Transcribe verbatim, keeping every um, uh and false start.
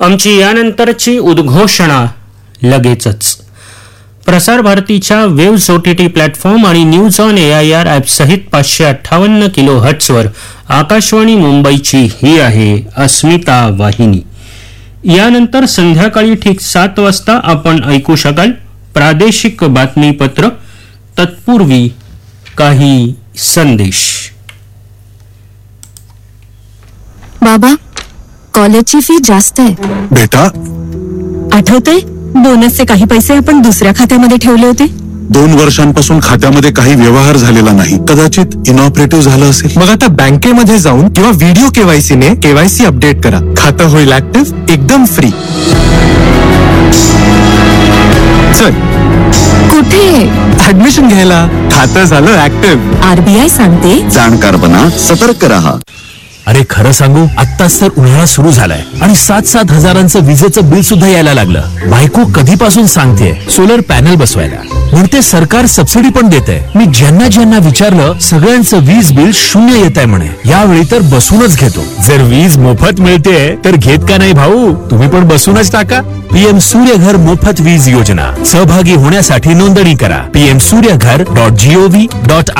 आमची यानंतरची उद्घोषणा लगेचच. प्रसार भारतीच्या वेव्स ओटीटी प्लॅटफॉर्म आणि news on A I R app सहित पाचशे अठ्ठावन्न किलो हर्ट्सवर आकाशवाणी मुंबईची ही आहे अस्मिता वाहिनी. यानंतर संध्याकाळी ठीक सात वाजता आपण ऐकू शकाल प्रादेशिक बातमीपत्र. तत्पूर्वी काही संदेश. बाबा, कॉलेजची फी जास्त आहे. बेटा, आठवतंय बोनसचे काही पैसे आपण दुसऱ्या खात्यामध्ये ठेवले होते. दोन वर्षांपासून खात्यामध्ये काही व्यवहार झालेला नाही. कदाचित इनऑपरेटिव्ह झालं असेल. मग आता बँकेमध्ये जाऊन किंवा व्हिडिओ केवायसी ने केवायसी अपडेट करा. खातं होईल ऍक्टिव्ह एकदम फ्री. चल, कुठे? ऍडमिशन घ्यायला. खातं झालं ऍक्टिव्ह. आरबीआय सांगते जाणकार बना, सतर्क रहा. अरे खरं सांगू, आत्ताच तर उन्हाळा सुरू झालाय आणि सात सात हजारांचं विजेचं बिल सुद्धा यायला लागलं. बायको कधीपासून सांगते सोलर पॅनल बसवायला, म्हणते सरकार सबसिडी पण देते. मी ज्यांना ज्यांना विचारलं सगळ्यांचं वीज बिल शून्य येत आहे म्हणे. यावेळी तर बसूनच घेतो. जर वीज मोफत मिळते तर घेत का नाही भाऊ? तुम्ही पण बसूनच टाका. पीएम सूर्यघर मोफत वीज योजना. सहभागी होण्यासाठी नोंदणी करा PM Surya Ghar dot G O V dot